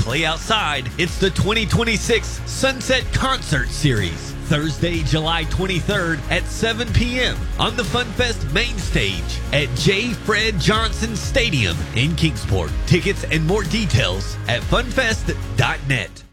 Play Outside. It's the 2026 Sunset Concert Series. Thursday, July 23rd at 7 p.m. on the FunFest main stage at J. Fred Johnson Stadium in Kingsport. Tickets and more details at funfest.net.